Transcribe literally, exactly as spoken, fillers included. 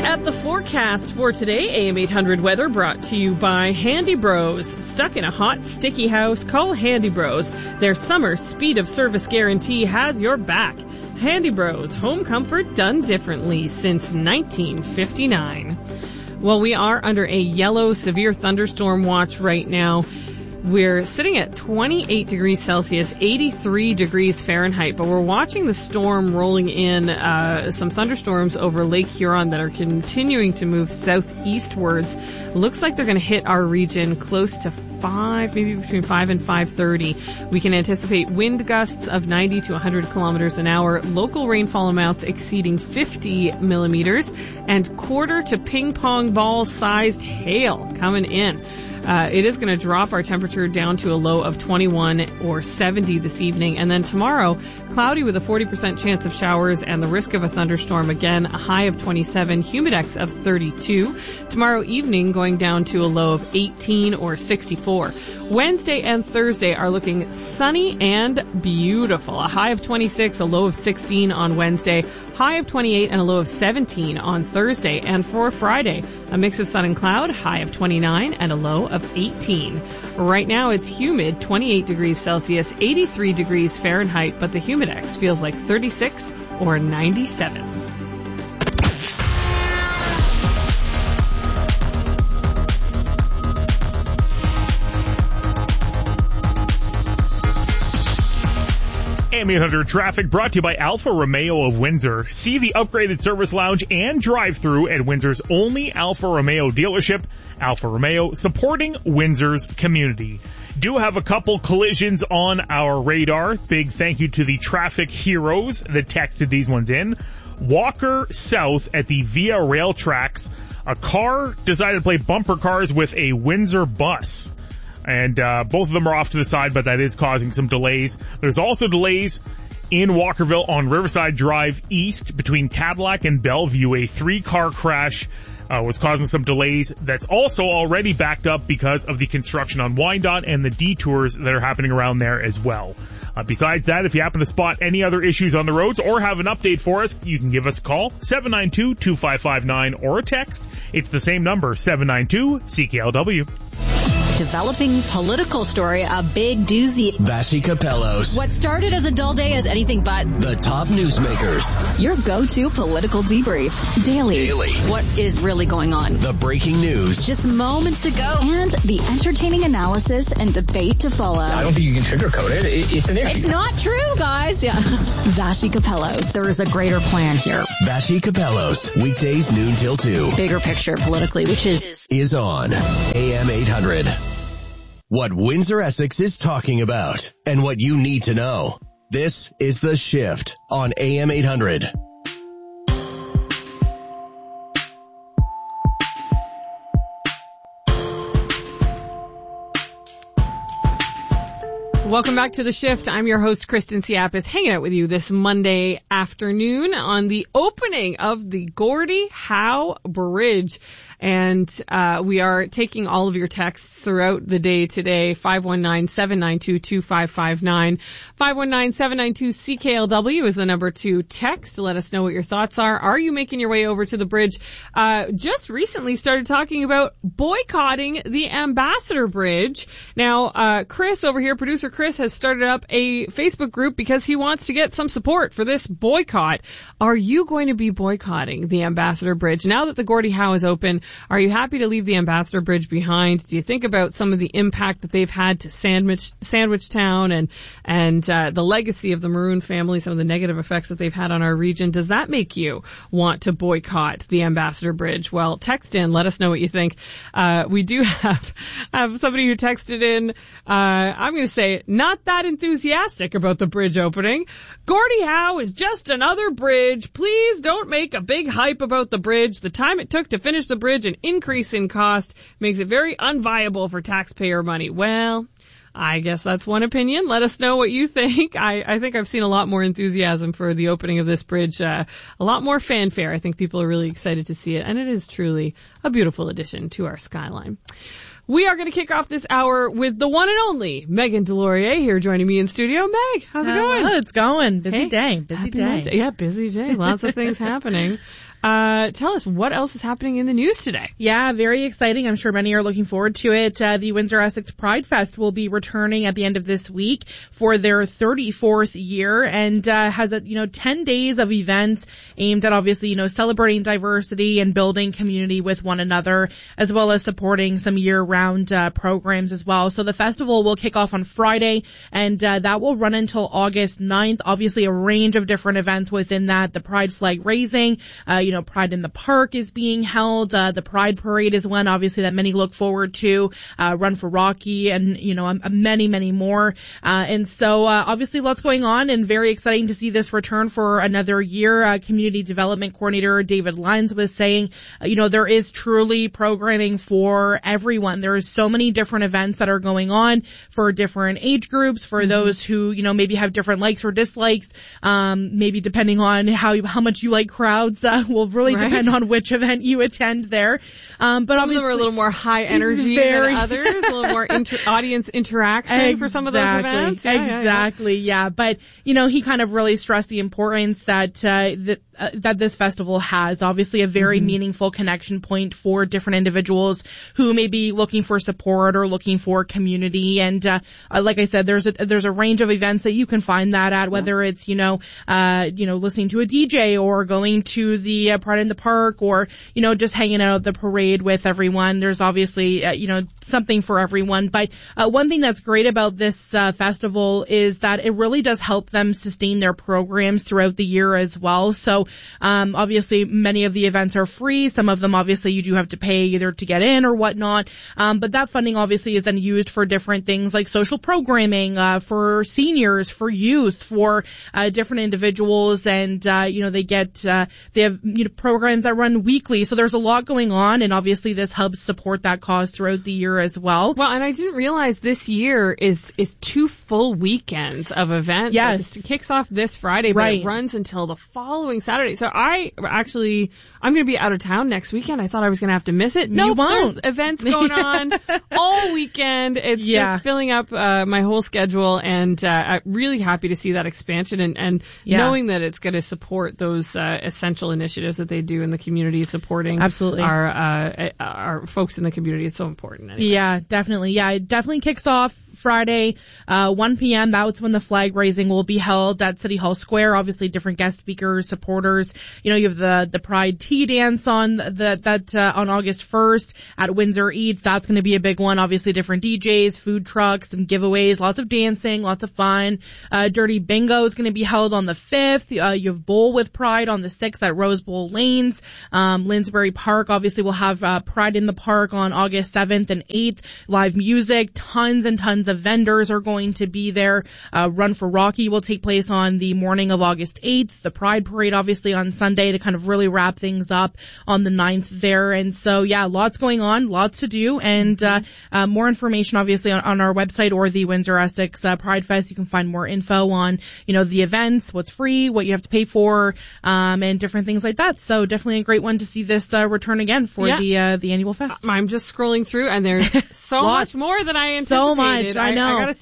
at the forecast for today. A M eight hundred weather brought to you by Handy Bros. Stuck in a hot, sticky house? Call Handy Bros. Their summer speed of service guarantee has your back. Handy Bros. Home comfort done differently since nineteen fifty-nine. Well, we are under a yellow severe thunderstorm watch right now. We're sitting at twenty-eight degrees Celsius, eighty-three degrees Fahrenheit, but we're watching the storm rolling in, uh, some thunderstorms over Lake Huron that are continuing to move southeastwards. Looks like they're going to hit our region close to five, maybe between five and five thirty. We can anticipate wind gusts of ninety to one hundred kilometers an hour, local rainfall amounts exceeding fifty millimeters, and quarter to ping pong ball sized hail coming in. Uh, it is going to drop our temperature down to a low of twenty-one or seventy this evening. And then tomorrow, cloudy with a forty percent chance of showers and the risk of a thunderstorm again, a high of twenty-seven, humidex of thirty-two. Tomorrow evening going down to a low of eighteen or sixty-four. Wednesday and Thursday are looking sunny and beautiful. A high of twenty-six, a low of sixteen on Wednesday, high of twenty-eight and a low of seventeen on Thursday. And for Friday, a mix of sun and cloud, high of twenty-nine and a low of eighteen. Right now it's humid, twenty-eight degrees Celsius, eighty-three degrees Fahrenheit, but the humidex feels like thirty-six or ninety-seven. A M eight hundred traffic brought to you by Alfa Romeo of Windsor. See the upgraded service lounge and drive-through at Windsor's only Alfa Romeo dealership. Alfa Romeo, supporting Windsor's community. Do have a couple collisions on our radar. Big thank you to the traffic heroes that texted these ones in. Walker South at the Via Rail tracks. A car decided to play bumper cars with a Windsor bus. And uh, both of them are off to the side, but that is causing some delays. There's also delays in Walkerville on Riverside Drive East between Cadillac and Bellevue. A three-car crash uh, was causing some delays. That's also already backed up because of the construction on Wyandotte and the detours that are happening around there as well. Uh, besides that, if you happen to spot any other issues on the roads or have an update for us, you can give us a call, seven nine two, two five five nine, or a text. It's the same number, seven nine two C K L W. Developing political story, a big doozy. Vassy Capellos. What started as a dull day is anything but. The top newsmakers. Your go-to political debrief. Daily. Daily. What is really going on? The breaking news. Just moments ago. And the entertaining analysis and debate to follow. I don't think you can sugarcoat it. it it's an issue. It's not true, guys. Yeah. Vassy Capellos. There is a greater plan here. Vassy Capellos. Weekdays noon till two. Bigger picture politically, which is. Is on A M eight hundred. What Windsor Essex is talking about and what you need to know. This is The Shift on A M eight hundred. Welcome back to The Shift. I'm your host, Kristen Siapis, hanging out with you this Monday afternoon on the opening of the Gordie Howe Bridge. And uh we are taking all of your texts throughout the day today. five one nine, seven nine two, two five five nine. five one nine, seven nine two, C K L W is the number to text. Let us know what your thoughts are. Are you making your way over to the bridge? Uh just recently started talking about boycotting the Ambassador Bridge. Now, uh Chris over here, producer Chris, has started up a Facebook group because he wants to get some support for this boycott. Are you going to be boycotting the Ambassador Bridge? Now that the Gordie Howe is open, are you happy to leave the Ambassador Bridge behind? Do you think about some of the impact that they've had to Sandwich, Sandwich Town and, and, uh, the legacy of the Maroon family, some of the negative effects that they've had on our region? Does that make you want to boycott the Ambassador Bridge? Well, text in, let us know what you think. Uh, we do have, have somebody who texted in, uh, I'm going to say, not that enthusiastic about the bridge opening. Gordie Howe is just another bridge. Please don't make a big hype about the bridge. The time it took to finish the bridge, an increase in cost, makes it very unviable for taxpayer money. Well, I guess that's one opinion. Let us know what you think. I, I think I've seen a lot more enthusiasm for the opening of this bridge, uh, a lot more fanfare. I think people are really excited to see it, and it is truly a beautiful addition to our skyline. We are going to kick off this hour with the one and only Megan Delorier here joining me in studio. Meg, how's it going? Oh, it's going. Busy hey, day. Busy day. Monday. Yeah, busy day. Lots of things happening. Uh, tell us what else is happening in the news today. Yeah, very exciting. I'm sure many are looking forward to it. Uh, the Windsor Essex Pride Fest will be returning at the end of this week for their thirty-fourth year, and uh, has a, you know, ten days of events aimed at obviously, you know, celebrating diversity and building community with one another, as well as supporting some year-round uh, programs as well. So the festival will kick off on Friday, and uh, that will run until August ninth. Obviously, a range of different events within that. The Pride flag raising, uh, you know, Pride in the Park is being held. Uh, the Pride Parade is one, obviously, that many look forward to. Uh, Run for Rocky, and, you know, um, many, many more. Uh, and so, uh, obviously, lots going on, and very exciting to see this return for another year. Uh, Community Development Coordinator David Lyons was saying, uh, you know, there is truly programming for everyone. There is so many different events that are going on for different age groups, for mm-hmm. those who, you know, maybe have different likes or dislikes, um, maybe depending on how you, how much you like crowds, uh, will really right. depend on which event you attend there. Um, but some obviously, of them are a little more high energy very, than others, a little more inter- audience interaction exactly, for some of those events. Yeah, exactly, yeah, yeah. yeah. But, you know, he kind of really stressed the importance that, uh, that, uh, that this festival has. Obviously a very mm-hmm. meaningful connection point for different individuals who may be looking for support or looking for community. And, uh, uh like I said, there's a, there's a range of events that you can find that at, whether yeah. it's, you know, uh, you know, listening to a D J or going to the uh, Pride in the Park, or, you know, just hanging out at the parade with everyone. There's obviously, uh, you know, something for everyone. But uh, one thing that's great about this uh, festival is that it really does help them sustain their programs throughout the year as well. So um, obviously many of the events are free. Some of them obviously you do have to pay either to get in or whatnot. Um, but that funding obviously is then used for different things like social programming, uh, for seniors, for youth, for uh, different individuals. And, uh, you know, they get, uh, they have, you know, programs that run weekly. So there's a lot going on. And obviously this helps support that cause throughout the year as well. Well, and I didn't realize this year is, is two full weekends of events. Yes. It kicks off this Friday, but right. it runs until the following Saturday. So I actually, I'm going to be out of town next weekend. I thought I was going to have to miss it. No, nope, there's events going on all weekend. It's yeah. just filling up, uh, my whole schedule, and, uh, I'm really happy to see that expansion, and, and yeah. knowing that it's going to support those, uh, essential initiatives that they do in the community, supporting Absolutely. our, uh, our folks in the community. It's so important. Anyway. Yeah, definitely. Yeah, it definitely kicks off Friday, uh, one p.m. That's when the flag raising will be held at City Hall Square. Obviously, different guest speakers, supporters. You know, you have the the Pride Tea Dance on the that uh, on August first at Windsor Eats. That's going to be a big one. Obviously, different D Js, food trucks, and giveaways. Lots of dancing, lots of fun. Uh, Dirty Bingo is going to be held on the fifth. Uh, you have Bowl with Pride on the sixth at Rose Bowl Lanes. Um, Linsbury Park obviously will have uh, Pride in the Park on August seventh and eighth. Live music, tons and tons of vendors are going to be there. Uh, Run for Rocky will take place on the morning of August eighth. The Pride Parade obviously on Sunday to kind of really wrap things up on the ninth there. And so, yeah, lots going on, lots to do. And uh, uh more information obviously on, on our website or the Windsor Essex uh, Pride Fest. You can find more info on, you know, the events, what's free, what you have to pay for, um, and different things like that. So definitely a great one to see this uh, return again for yeah. the uh, the annual fest. I'm just scrolling through, and there's so much more than I anticipated. So much, I know. I, I gotta